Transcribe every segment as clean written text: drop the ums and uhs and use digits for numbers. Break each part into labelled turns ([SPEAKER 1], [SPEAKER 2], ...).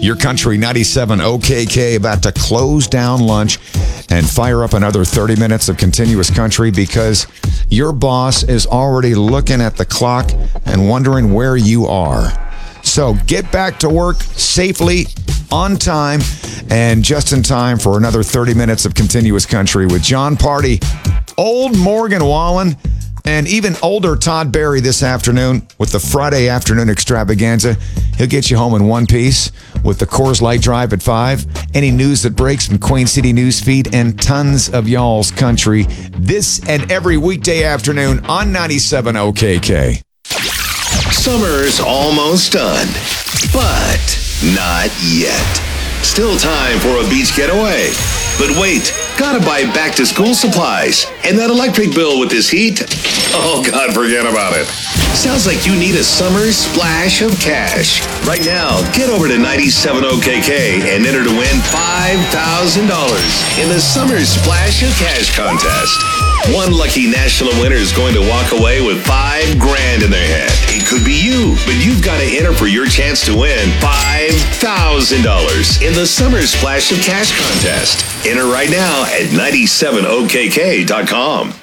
[SPEAKER 1] Your Country 97 OKK about to close down lunch and fire up another 30 minutes of continuous country because your boss is already looking at the clock and wondering where you are. So get back to work safely, on time, and just in time for another 30 minutes of continuous country with John Party, old Morgan Wallen, and even older Todd Barry this afternoon with the Friday afternoon extravaganza. He'll get you home in one piece with the Coors Light Drive at 5, any news that breaks from Queen City News Feed, and tons of y'all's country this and every weekday afternoon on 97 OKK.
[SPEAKER 2] Summer's almost done, but not yet. Still time for a beach getaway. But wait, gotta buy back-to-school supplies. And that electric bill with this heat? Oh, God, forget about it. Sounds like you need a summer splash of cash. Right now, get over to 97OKK and enter to win $5,000 in the Summer Splash of Cash contest. One lucky national winner is going to walk away with $5,000 in their hand. It could be you, but you've got to enter for your chance to win $5,000 in the Summer Splash of Cash contest. Enter right now at 97okk.com.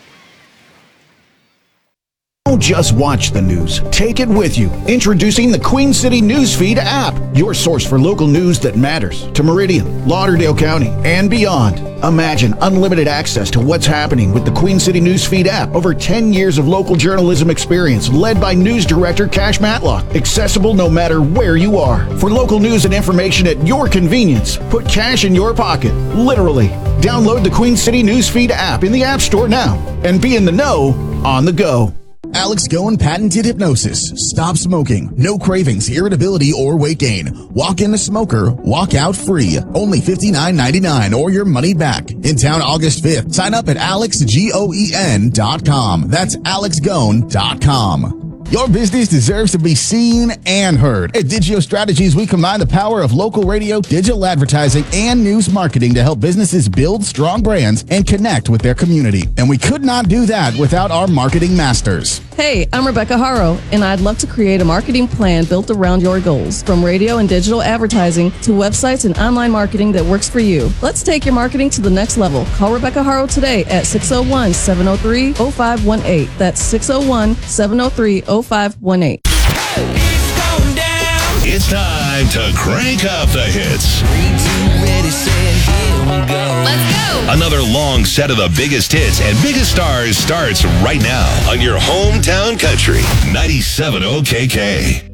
[SPEAKER 3] Don't just watch the news. Take it with you. Introducing the Queen City Newsfeed app, your source for local news that matters to Meridian, Lauderdale County, and beyond. Imagine unlimited access to what's happening with the Queen City Newsfeed app. Over 10 years of local journalism experience led by news director Cash Matlock. Accessible no matter where you are. For local news and information at your convenience, put cash in your pocket, literally. Download the Queen City Newsfeed app in the App Store now and be in the know on the go.
[SPEAKER 4] Alex Goen patented hypnosis. Stop smoking. No cravings, irritability, or weight gain. Walk in a smoker, walk out free. Only $59.99 or your money back. In town August 5th. Sign up at alexgoen.com. That's alexgoen.com. Your business deserves to be seen and heard. At Digio Strategies, we combine the power of local radio, digital advertising, and news marketing to help businesses build strong brands and connect with their community. And we could not do that without our marketing masters.
[SPEAKER 5] Hey, I'm Rebecca Haro, and I'd love to create a marketing plan built around your goals, from radio and digital advertising to websites and online marketing that works for you. Let's take your marketing to the next level. Call Rebecca Haro today at 601-703-0518. That's 601-703-0518.
[SPEAKER 2] It's time to crank up the hits.
[SPEAKER 6] Let's go.
[SPEAKER 2] Another long set of the biggest hits and biggest stars starts right now on your hometown country, 97 OKK.